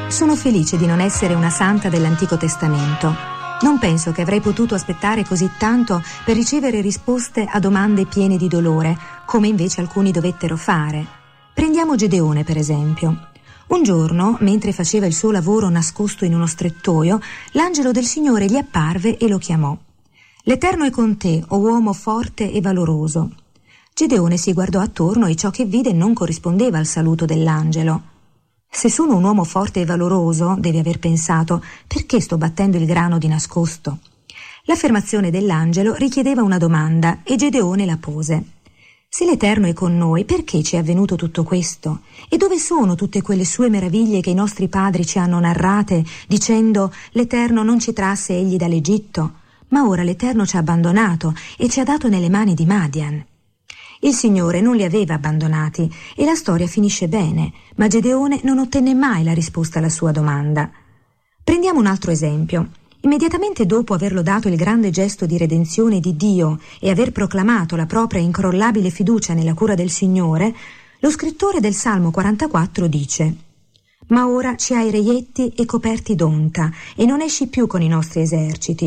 Sono felice di non essere una santa dell'Antico Testamento. Non penso che avrei potuto aspettare così tanto per ricevere risposte a domande piene di dolore, come invece alcuni dovettero fare. Prendiamo Gedeone, per esempio. Un giorno, mentre faceva il suo lavoro nascosto in uno strettoio, l'angelo del Signore gli apparve e lo chiamò. «L'Eterno è con te, o uomo forte e valoroso». Gedeone si guardò attorno e ciò che vide non corrispondeva al saluto dell'angelo. «Se sono un uomo forte e valoroso», deve aver pensato, «perché sto battendo il grano di nascosto?» L'affermazione dell'angelo richiedeva una domanda e Gedeone la pose. «Se l'Eterno è con noi, perché ci è avvenuto tutto questo? E dove sono tutte quelle sue meraviglie che i nostri padri ci hanno narrate, dicendo l'Eterno non ci trasse egli dall'Egitto? Ma ora l'Eterno ci ha abbandonato e ci ha dato nelle mani di Madian». Il Signore non li aveva abbandonati e la storia finisce bene, ma Gedeone non ottenne mai la risposta alla sua domanda. Prendiamo un altro esempio. Immediatamente dopo aver lodato il grande gesto di redenzione di Dio e aver proclamato la propria incrollabile fiducia nella cura del Signore, lo scrittore del Salmo 44 dice: «Ma ora ci hai reietti e coperti d'onta, e non esci più con i nostri eserciti.